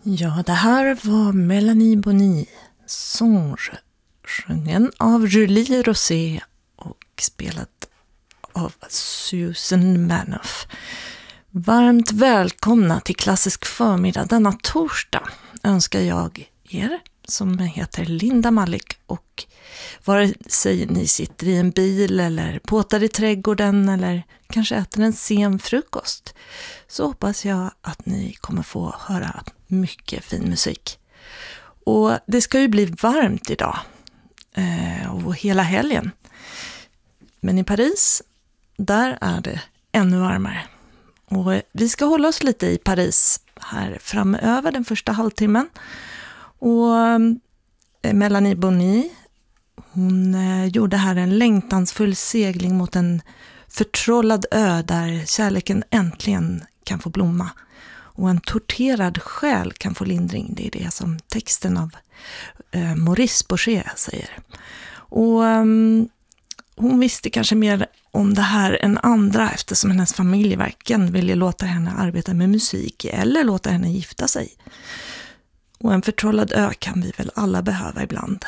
Ja, det här var Mélanie Bonny, Songe, sjungen av Julie Rosé och spelat av Susan Manoff. Varmt välkomna till Klassisk förmiddag denna torsdag önskar jag er som heter Linda Malik, och vare sig ni sitter i en bil eller påtar i trädgården eller kanske äter en sen frukost, så hoppas jag att ni kommer få höra mycket fin musik. Och det ska ju bli varmt idag och hela helgen. Men i Paris, där är det ännu varmare. Och vi ska hålla oss lite i Paris här framöver den första halvtimmen. Och Mélanie Bonny, hon gjorde här en längtansfull segling mot en förtrollad ö där kärleken äntligen kan få blomma. Och en torterad själ kan få lindring. Det är det som texten av Maurice Bourget säger. Och hon visste kanske mer om det här än andra, eftersom hennes familj varken ville låta henne arbeta med musik eller låta henne gifta sig. Och en förtrollad ö kan vi väl alla behöva ibland.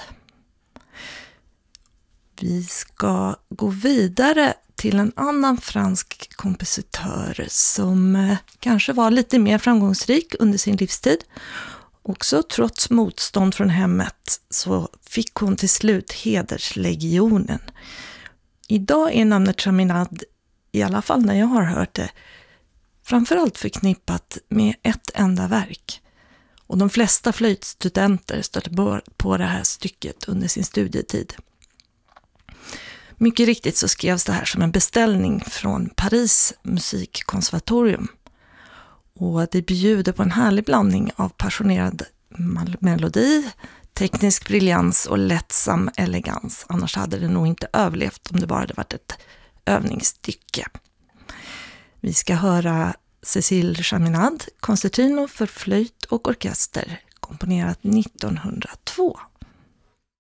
Vi ska gå vidare till en annan fransk kompositör som kanske var lite mer framgångsrik under sin livstid. Också trots motstånd från hemmet så fick hon till slut hederslegionen. Idag är namnet Chaminade, i alla fall när jag har hört det, framförallt förknippat med ett enda verk. Och de flesta flöjtstudenter stötte på det här stycket under sin studietid. Mycket riktigt så skrevs det här som en beställning från Paris musikkonservatorium. Och det bjuder på en härlig blandning av passionerad melodi, teknisk briljans och lättsam elegans. Annars hade det nog inte överlevt om det bara hade varit ett övningsstycke. Vi ska höra Cécile Chaminade, koncertino för flöjt och orkester, komponerat 1902.